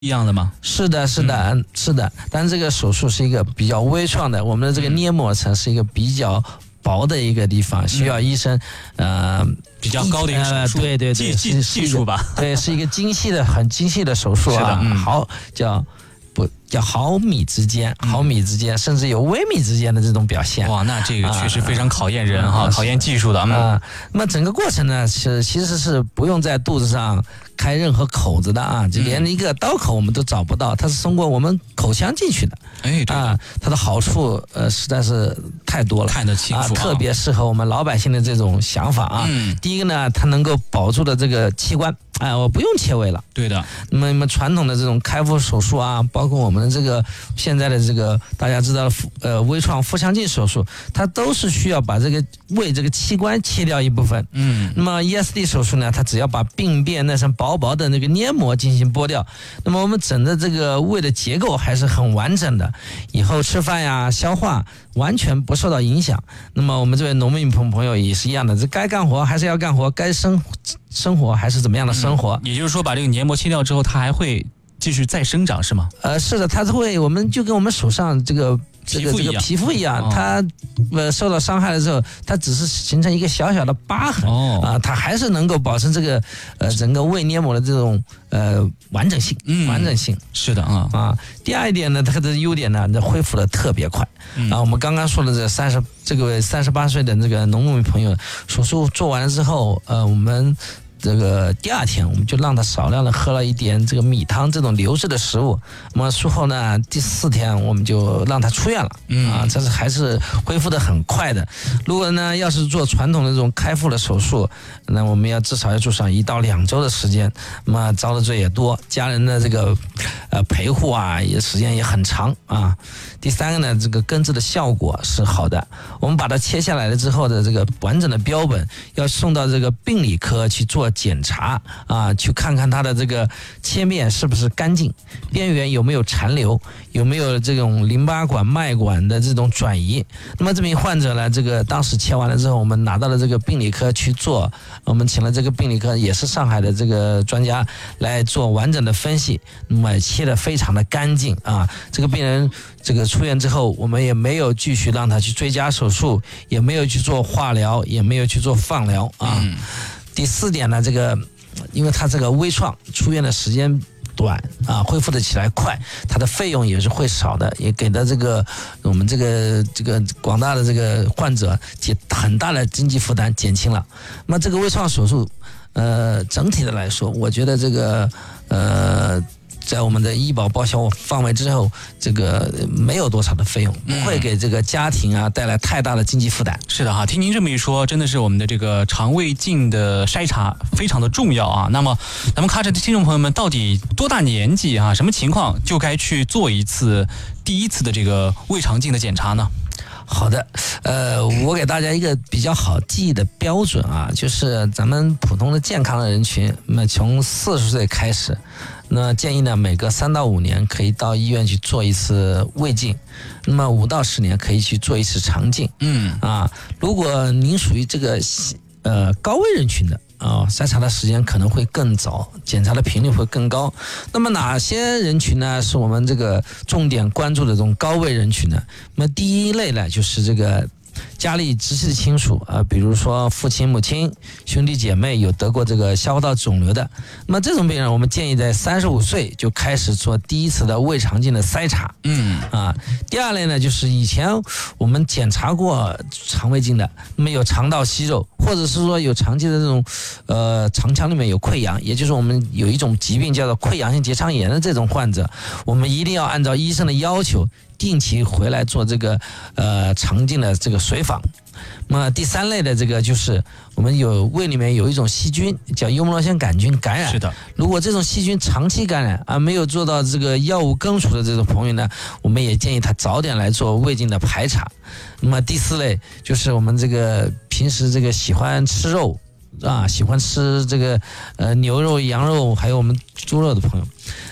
一样的吗？ 是的，但这个手术是一个比较微创的，我们的这个黏膜层是一个比较薄的一个地方，需要医生比较高的一个手术， 对， 技术吧， 对，是一个很精细的手术啊，叫毫米之间，甚至有微米之间的这种表现。 哇，那这个确实非常考验人考验技术的。 那么整个过程呢，其实是不用在肚子上开任何口子的啊，就连一个刀口我们都找不到，它是通过我们口腔进去的。 哎，对啊， 它的好处实在是太多了， 看得清楚特别适合我们老百姓的这种想法啊。第一个呢，它能够保住的这个器官，我不用切胃了。 对的。 那么传统的这种开腹手术啊，包括我们的这个现在的这个大家知道的微创腹腔镜手术，它都是需要把这个胃这个器官切掉一部分。那么 ESD 手术呢，它只要把病变那层薄薄的那个黏膜进行剥掉，那么我们整个这个胃的结构还是很完整的，以后吃饭呀、消化完全不受到影响。那么我们这位农民朋友也是一样的，这该干活还是要干活，该生活还是怎么样的生活。 也就是说，把这个黏膜切掉之后，它还会继续再生长是吗？ 是的，它会，我们就跟我们手上这个皮肤一样，它受到伤害的时候，它只是形成一个小小的疤痕它还是能够保持这个整个胃黏膜的这种完整性。 是的第二一点呢，它的优点呢，恢复的特别快我们刚刚说的这位38岁的这个农民朋友，手术做完了之后，我们这个第二天我们就让他少量的喝了一点这个米汤这种流质的食物。那么术后呢，第4天我们就让他出院了这是还是恢复的很快的。如果呢要是做传统的这种开腹的手术，那我们至少要做上1到2周的时间，那么遭的罪也多，家人的这个陪护时间也很长第三个呢，这个根治的效果是好的。我们把它切下来了之后的这个完整的标本要送到这个病理科去做检查去看看它的这个切面是不是干净，边缘有没有残留，有没有这种淋巴管、脉管的这种转移。那么这名患者呢，这个当时切完了之后，我们拿到了这个病理科去做，我们请了这个病理科也是上海的这个专家来做完整的分析，那么切得非常的干净这个病人这个出院之后，我们也没有继续让他去追加手术，也没有去做化疗，也没有去做放疗第4点呢，这个因为他这个微创出院的时间短恢复的起来快，它的费用也是会少的，也给的我们这个广大的这个患者很大的经济负担减轻了。那么这个微创手术整体的来说，我觉得这个在我们的医保报销范围之后，这个没有多少的费用，不会给这个家庭带来太大的经济负担。 是的听您这么一说，真的是我们的这个肠胃镜的筛查非常的重要那么咱们咔嚓的听众朋友们，到底多大年纪什么情况就该去做第一次的这个胃肠镜的检查呢？ 好的，我给大家一个比较好记忆的标准就是咱们普通的健康的人群，那么从40岁开始，那建议呢每隔3到5年可以到医院去做一次胃镜，那么5到10年可以去做一次肠镜。如果您属于这个高危人群的筛查的时间可能会更早，检查的频率会更高。那么哪些人群呢是我们这个重点关注的这种高危人群呢？那么第一类呢就是这个家里直系的亲属比如说父亲、母亲、兄弟姐妹有得过这个消化道肿瘤的，那么这种病人我们建议在35岁就开始做第一次的胃肠镜的筛查。第二类呢就是以前我们检查过肠胃镜的，那么有肠道息肉，或者是说有长期的这种肠腔里面有溃疡，也就是我们有一种疾病叫做溃疡性结肠炎的这种患者，我们一定要按照医生的要求定期回来做这个肠镜的这个随访。那么第3类的这个就是我们胃里面有一种细菌叫幽门螺旋杆菌感染。 是的， 如果这种细菌长期感染没有做到这个药物根除的这种朋友呢，我们也建议他早点来做胃镜的排查。那么第4类就是我们这个平时这个喜欢吃肉喜欢吃这个牛肉、羊肉还有我们猪肉的朋友，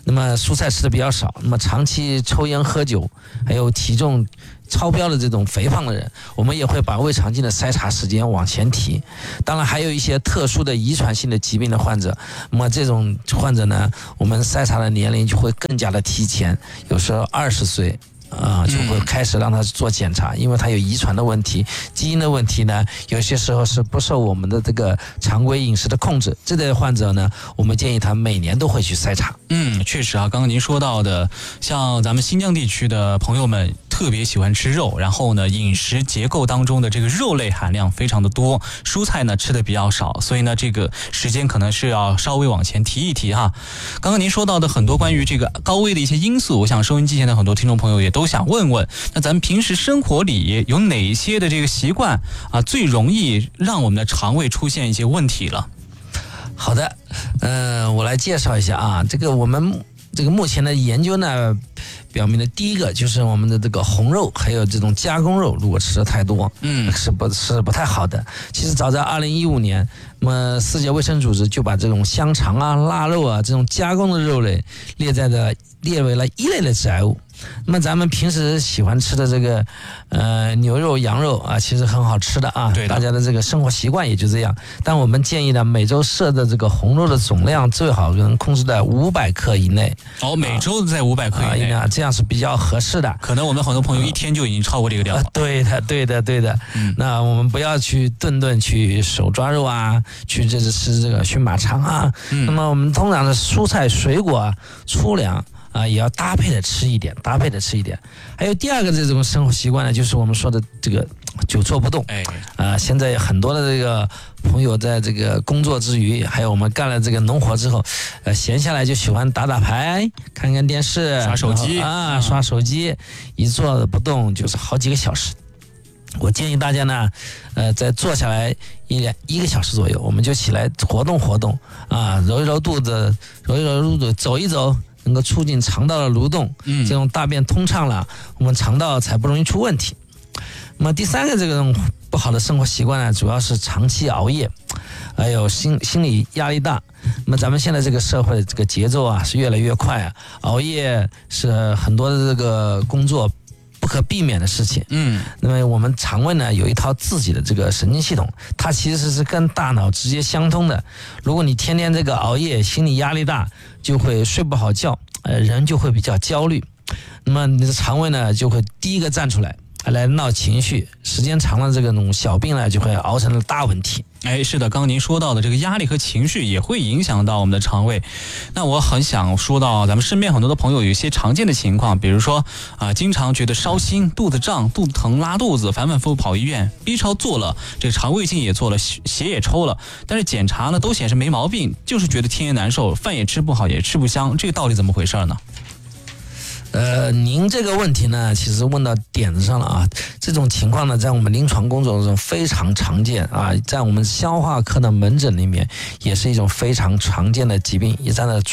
那么蔬菜吃的比较少，那么长期抽烟喝酒，还有体重超标的这种肥胖的人，我们也会把胃肠镜的筛查时间往前提。当然还有一些特殊的遗传性的疾病的患者，那么这种患者呢，我们筛查的年龄就会更加的提前，有时候20岁就会开始让他做检查，因为他有遗传的问题、基因的问题呢，有些时候是不受我们的这个常规饮食的控制。这类患者呢，我们建议他每年都会去筛查。 确实啊，刚刚您说到的，像咱们新疆地区的朋友们特别喜欢吃肉，然后呢，饮食结构当中的这个肉类含量非常的多，蔬菜呢吃的比较少，所以呢，这个时间可能是要稍微往前提一提哈。刚刚您说到的很多关于这个高危的一些因素，我想收音机前的很多听众朋友也都想问问，那咱们平时生活里有哪一些的这个习惯啊，最容易让我们的肠胃出现一些问题了？ 好的，我来介绍一下啊，这个我们这个目前的研究呢，表明的第一个就是我们的这个红肉，还有这种加工肉，如果吃的太多，是不太好的。其实早在2015年，那么世界卫生组织就把这种香肠啊、腊肉啊这种加工的肉类列为了一类的致癌物。那么咱们平时喜欢吃的这个牛肉、羊肉啊，其实很好吃的啊，大家的这个生活习惯也就这样。但我们建议呢，每周摄的这个红肉的总量最好能控制在500克以内。 每周在500克以内， 这样是比较合适的。 可能我们很多朋友一天就已经超过这个量了。 对的。那我们不要去顿去手抓肉啊，去吃这个熏马肠啊。那么我们通常的蔬菜水果啊，粗粮也要搭配的吃一点。还有第二个这种生活习惯呢，就是我们说的这个久坐不动。现在很多的这个朋友在这个工作之余，还有我们干了这个农活之后，闲下来就喜欢打牌、看看电视、 刷手机刷手机，一坐不動就是好几个小时。我建议大家呢，再坐下来一个小时左右，我们就起来活动啊，揉一揉肚子，走一走。能够促进肠道的蠕动，这种大便通畅了，我们肠道才不容易出问题。那么第三个这种不好的生活习惯呢，主要是长期熬夜，还有心理压力大。那么咱们现在这个社会这个节奏啊是越来越快啊，熬夜是很多的这个工作不可避免的事情。那么我们肠胃呢有一套自己的这个神经系统，它其实是跟大脑直接相通的。如果你天天这个熬夜，心理压力大，就会睡不好觉，人就会比较焦虑。那么你的肠胃呢就会第一个站出来闹情绪，时间长了这种小病呢就会熬成了大问题。 是的，刚刚您说到的这个压力和情绪也会影响到我们的肠胃。那我很想说到咱们身边很多的朋友有一些常见的情况，比如说经常觉得烧心、肚子胀、肚子疼、拉肚子，反复跑医院 ，B 超做了，这个肠胃镜也做了，血也抽了，但是检查呢都显示没毛病，就是觉得天也难受，饭也吃不好，也吃不香，这个到底怎么回事呢？ 您这个问题呢，其实问到点子上了啊。这种情况呢，在我们临床工作中非常常见啊，在我们消化科的门诊里面，也是一种非常常见的疾病，也占到了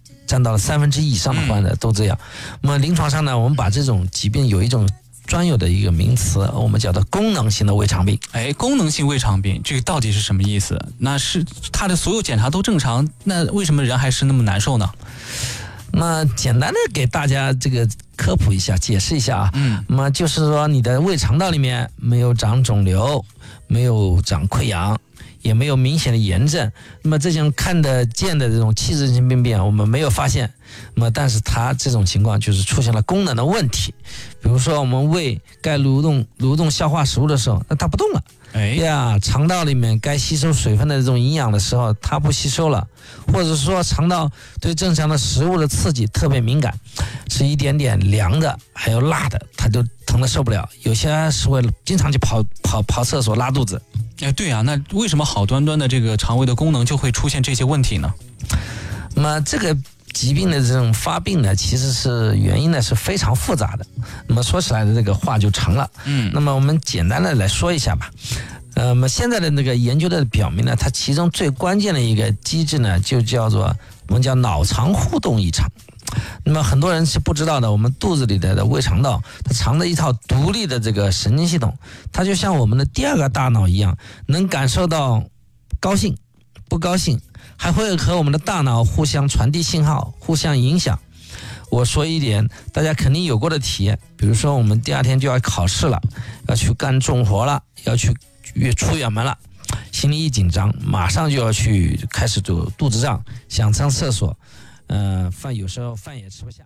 1/3以上的患者都这样。那么临床上呢，我们把这种疾病有一种专有的一个名词，我们叫做功能性的胃肠病。 功能性胃肠病这个到底是什么意思？那是他的所有检查都正常，那为什么人还是那么难受呢？ 那简单的给大家这个科普一下，解释一下啊。那么就是说你的胃肠道里面没有长肿瘤，没有长溃疡，也没有明显的炎症。那么这种看得见的这种器质性病变我们没有发现，那么但是它这种情况就是出现了功能的问题。比如说我们胃该蠕动消化食物的时候，那它不动了。肠道里面该吸收水分的这种营养的时候，它不吸收了，或者说肠道对正常的食物的刺激特别敏感，吃一点点凉的还有辣的，它就疼得受不了。有些是会经常去跑厕所拉肚子。 对啊，那为什么好端端的这个肠胃的功能就会出现这些问题呢？ 那么这个疾病的这种发病呢，其实是原因呢是非常复杂的。那么说起来的这个话就长了。那么我们简单的来说一下吧。那么现在的那个研究的表明呢，它其中最关键的一个机制呢，就叫做我们叫脑肠互动异常。那么很多人是不知道的，我们肚子里的胃肠道，它藏着一套独立的这个神经系统，它就像我们的第二个大脑一样，能感受到高兴、不高兴、 还会和我们的大脑互相传递信号，互相影响。我说一点大家肯定有过的体验，比如说我们第二天就要考试了，要去干重活了，要去出远门了，心里一紧张，马上就要去开始肚子胀，想上厕所，有时候饭也吃不下。